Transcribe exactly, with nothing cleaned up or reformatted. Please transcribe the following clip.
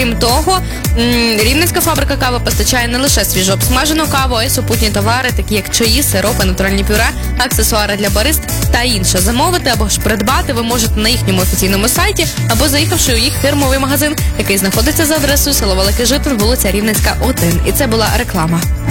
Крім того, Рівненська фабрика кави постачає не лише свіжо обсмажену каву, а й супутні товари, такі як чаї, сиропи, натуральні пюре, аксесуари для барист та інше. Замовити або ж придбати ви можете на їхньому офіційному сайті, або заїхавши у їх фірмовий магазин, який знаходиться за адресою село Великий Житин, вулиця Рівненська, один. І це була реклама.